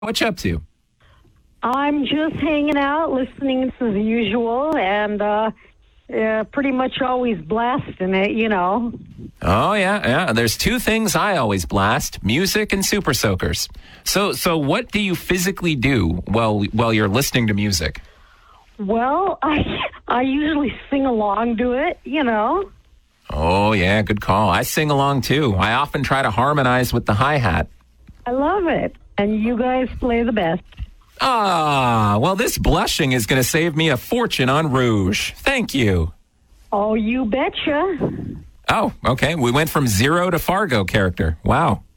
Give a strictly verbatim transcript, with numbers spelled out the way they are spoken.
What you up to? I'm just hanging out, listening as usual, and uh, uh, pretty much always blasting it, you know. Oh, yeah, yeah. There's two things I always blast, music and Super Soakers. So so what do you physically do while while you're listening to music? Well, I I usually sing along to it, you know. Oh, yeah, good call. I sing along, too. I often try to harmonize with the hi-hat. I love it. And you guys play the best. Ah, well, this blushing is going to save me a fortune on rouge. Thank you. Oh, you betcha. Oh, okay. We went from Zero to Fargo character. Wow.